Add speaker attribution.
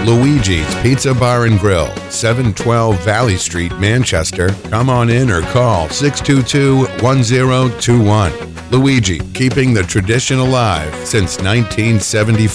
Speaker 1: Luigi's Pizza Bar and Grill, 712 Valley Street, Manchester. Come on in or call 622-1021. Luigi, keeping the tradition alive since 1974.